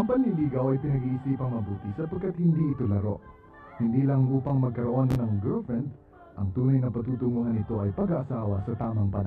Ang panliligaw ay pinag-iisipang mabuti sapagkat hindi ito laro. Hindi lang upang magkaroon ng girlfriend, ang tunay na patutunguhan nito ay pag-aasawa sa tamang panahon.